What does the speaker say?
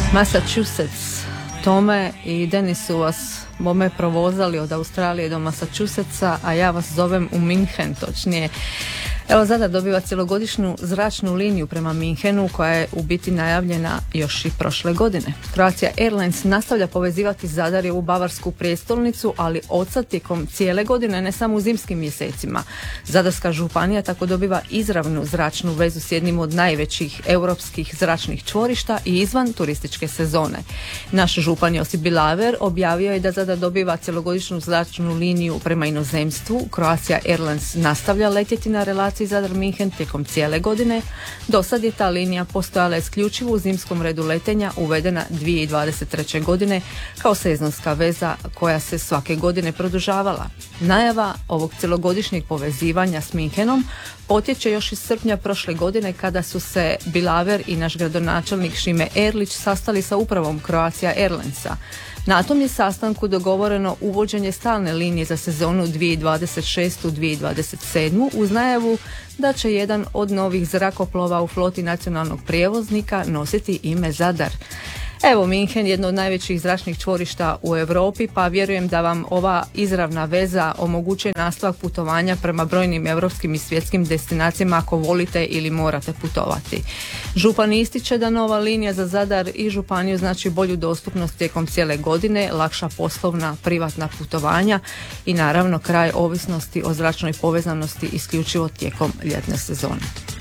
Massachusetts. Tome i Denis su vas bome provozali od Australije do Massachusettsa, a ja vas zovem u Minhen, točnije. Evo, Zadar dobiva cjelogodišnju zračnu liniju prema Minhenu koja je u biti najavljena još i prošle godine. Croatia Airlines nastavlja povezivati Zadar i u bavarsku prijestolnicu, ali odsad tijekom cijele godine, ne samo u zimskim mjesecima. Zadarska županija tako dobiva izravnu zračnu vezu s jednim od najvećih europskih zračnih čvorišta i izvan turističke sezone. Naš župan Josip Bilaver objavio je da Zadar dobiva cjelogodišnju zračnu liniju prema inozemstvu. Croatia Airlines nastavlja letjeti na relaciji Zadar-Minhen tijekom cijele godine. Do sad je ta linija postojala isključivo u zimskom redu letenja, uvedena 2023. godine kao sezonska veza koja se svake godine produžavala. Najava ovog cjelogodišnjeg povezivanja s Minhenom potječe još iz srpnja prošle godine kada su se Bilaver i naš gradonačelnik Šime Erlić sastali sa upravom Croatia Airlinesa. Na tom je sastanku dogovoreno uvođenje stalne linije za sezonu 2026-2027 uz najavu da će jedan od novih zrakoplova u floti nacionalnog prijevoznika nositi ime Zadar. Evo, Minhen, jedno od najvećih zračnih čvorišta u Europi, pa vjerujem da vam ova izravna veza omogućuje nastavak putovanja prema brojnim europskim i svjetskim destinacijama ako volite ili morate putovati. Župan ističe da nova linija za Zadar i županiju znači bolju dostupnost tijekom cijele godine, lakša poslovna, privatna putovanja i naravno kraj ovisnosti o zračnoj povezanosti isključivo tijekom ljetne sezone.